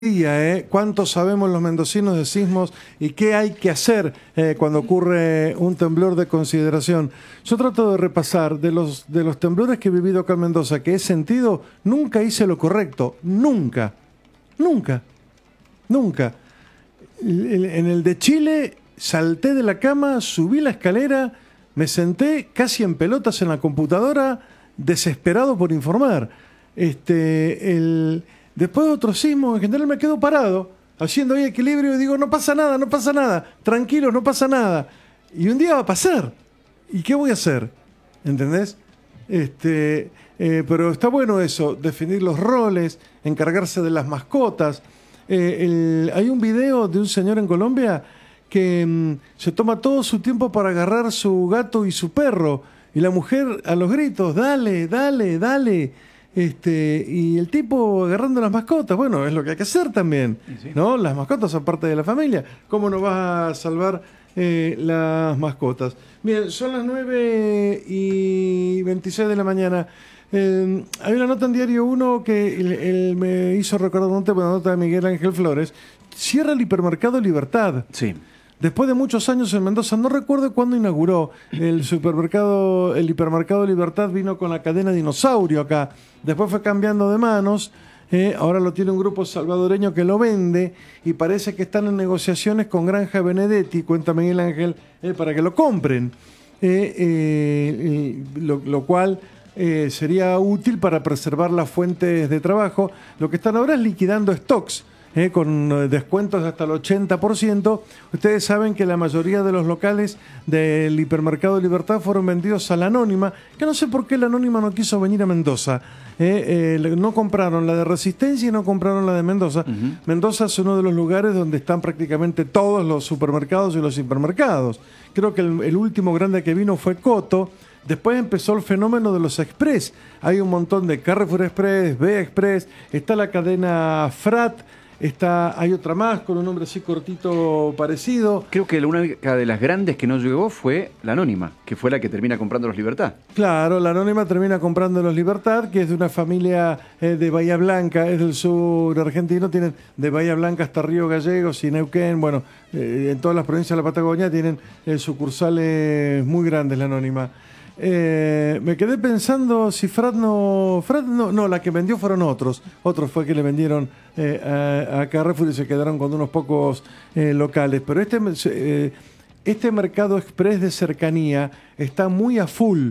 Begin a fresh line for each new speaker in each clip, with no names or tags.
¿Cuánto sabemos los mendocinos de sismos y qué hay que hacer cuando ocurre un temblor de consideración? Yo trato de repasar de los temblores que he vivido acá en Mendoza, que he sentido, nunca hice lo correcto. Nunca. En el de Chile salté de la cama, subí la escalera, me senté casi en pelotas en la computadora, desesperado por informar. Después de otro sismo, en general me quedo parado, haciendo ahí equilibrio y digo, no pasa nada, tranquilo, no pasa nada. Y un día va a pasar. ¿Y qué voy a hacer? ¿Entendés? Pero está bueno eso, definir los roles, encargarse de las mascotas. Hay un video de un señor en Colombia que se toma todo su tiempo para agarrar su gato y su perro. Y la mujer a los gritos, dale. Y el tipo agarrando las mascotas, bueno, es lo que hay que hacer también, sí. ¿No? Las mascotas son parte de la familia. ¿Cómo no vas a salvar las mascotas? Bien, son las 9:26 de la mañana. Hay una nota en Diario 1 que él me hizo recordar una nota de Miguel Ángel Flores. Cierra el hipermercado Libertad.
Sí.
Después de muchos años en Mendoza, no recuerdo cuándo inauguró el hipermercado Libertad, vino con la cadena Dinosaurio acá. Después fue cambiando de manos, ahora lo tiene un grupo salvadoreño que lo vende y parece que están en negociaciones con Granja Benedetti, cuenta Miguel Ángel, para que lo compren. Lo cual sería útil para preservar las fuentes de trabajo. Lo que están ahora es liquidando stocks. Con descuentos de hasta el 80%. Ustedes saben que la mayoría de los locales del hipermercado Libertad fueron vendidos a la Anónima, que no sé por qué la Anónima no quiso venir a Mendoza. No compraron la de Resistencia y no compraron la de Mendoza. Uh-huh. Mendoza es uno de los lugares donde están prácticamente todos los supermercados y los hipermercados. Creo que el último grande que vino fue Coto. Después empezó el fenómeno de los Express. Hay un montón de Carrefour Express, B Express, está la cadena Frat. Hay otra más con un nombre así cortito parecido.
Creo que la única de las grandes que no llegó fue la Anónima, que fue la que termina comprando los Libertad.
Claro, la Anónima termina comprando los Libertad, que es de una familia de Bahía Blanca, es del sur argentino, tienen de Bahía Blanca hasta Río Gallegos y Neuquén, bueno, en todas las provincias de la Patagonia tienen sucursales muy grandes la Anónima. Me quedé pensando si Frat no, la que vendió fueron otros fue que le vendieron a Carrefour y se quedaron con unos pocos locales, pero este mercado express de cercanía está muy a full,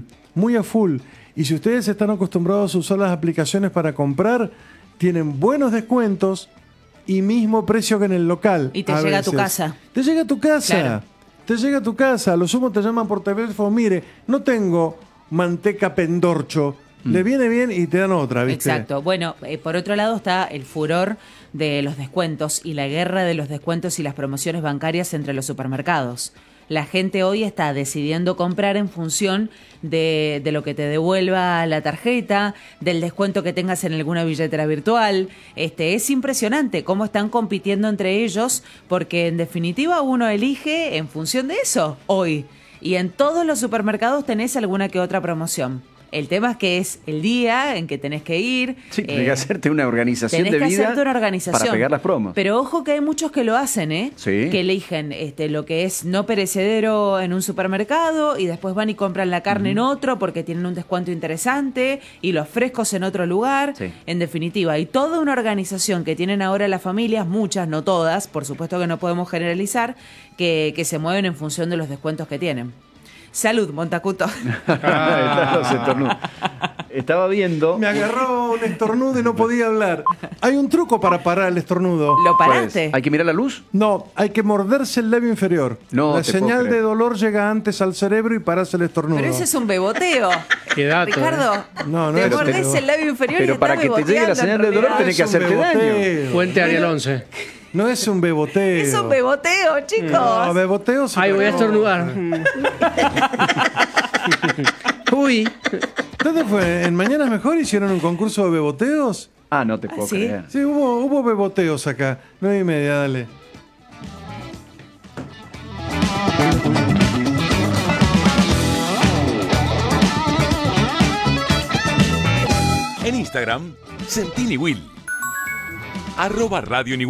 y si ustedes están acostumbrados a usar las aplicaciones para comprar, tienen buenos descuentos y mismo precio que en el local.
Y te llega a tu casa.
Te llega a tu casa.
Claro.
Te llega a tu casa, a lo sumo te llaman por teléfono, mire, no tengo manteca pendorcho, le viene bien y te dan otra, ¿viste?
Exacto. Bueno, por otro lado está el furor de los descuentos y la guerra de los descuentos y las promociones bancarias entre los supermercados. La gente hoy está decidiendo comprar en función de lo que te devuelva la tarjeta, del descuento que tengas en alguna billetera virtual. Es impresionante cómo están compitiendo entre ellos, porque en definitiva uno elige en función de eso hoy. Y en todos los supermercados tenés alguna que otra promoción. El tema es que es el día en que tenés que ir.
Sí, tenés que hacerte una organización de vida.
Tenés que hacerte una organización.
Para pegar las promos.
Pero ojo que hay muchos que lo hacen,
Sí.
Que eligen lo que es no perecedero en un supermercado y después van y compran la carne en otro porque tienen un descuento interesante y los frescos en otro lugar.
Sí.
En definitiva, hay toda una organización que tienen ahora las familias, muchas, no todas, por supuesto que no podemos generalizar, que se mueven en función de los descuentos que tienen. Salud, Montacuto.
Estaba viendo.
Me agarró un estornudo y no podía hablar. Hay un truco para parar el estornudo.
¿Lo paraste?
¿Hay que mirar la luz?
No, hay que morderse el labio inferior.
No,
la señal de dolor llega antes al cerebro y parás el estornudo.
Pero ese es un beboteo.
Qué dato,
Ricardo,
no
te
es
mordés el labio inferior
pero
y
para
estás
que te llegue la señal de dolor tenés que hacerte daño.
Fuente Ariel 11.
No es un beboteo.
Es un beboteo, chicos.
No, beboteo.
Ay, voy a estornudar. Uy.
¿Dónde fue? ¿En Mañana Mejor hicieron un concurso de beboteos?
Ah, no te puedo
¿sí?
creer.
Sí, hubo beboteos acá. 9:30, dale.
En Instagram, Sentini Will. @Radio